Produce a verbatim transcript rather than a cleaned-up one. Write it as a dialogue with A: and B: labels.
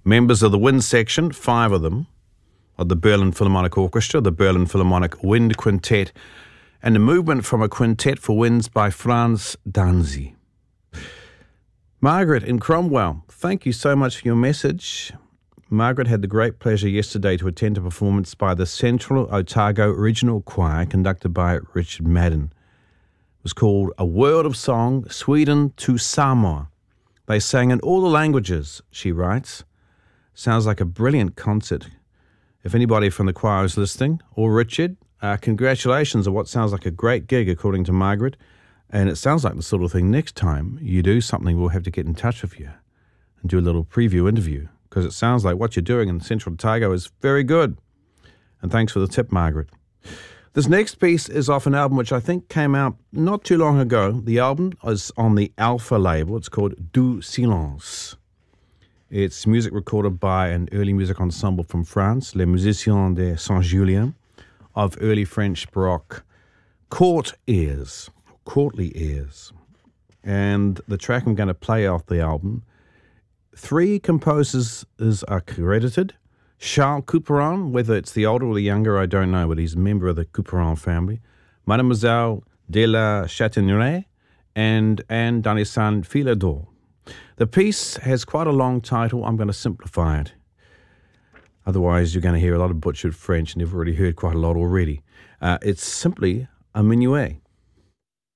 A: Members of the wind section, five of them, of the Berlin Philharmonic Orchestra, the Berlin Philharmonic Wind Quintet, and the movement from a quintet for winds by Franz Danzi. Margaret in Cromwell, thank you so much for your message. Margaret had the great pleasure yesterday to attend a performance by the Central Otago Regional Choir conducted by Richard Madden. It was called A World of Song, Sweden to Samoa. They sang in all the languages, she writes. Sounds like a brilliant concert. If anybody from the choir is listening, or Richard, uh, congratulations on what sounds like a great gig, according to Margaret. And it sounds like the sort of thing next time you do something, we'll have to get in touch with you and do a little preview interview, because it sounds like what you're doing in Central Otago is very good. And thanks for the tip, Margaret. This next piece is off an album which I think came out not too long ago. The album is on the Alpha label. It's called Du Silence. It's music recorded by an early music ensemble from France, Les Musiciens de Saint-Julien, of early French Baroque court airs, courtly airs. And the track I'm going to play off the album, three composers are credited. Charles Couperin, whether it's the older or the younger, I don't know, but he's a member of the Couperin family. Mademoiselle de la Chataigneraie and Anne Danissan Philador. The piece has quite a long title. I'm going to simplify it. Otherwise, you're going to hear a lot of butchered French, and you've already heard quite a lot already. Uh, it's simply a minuet.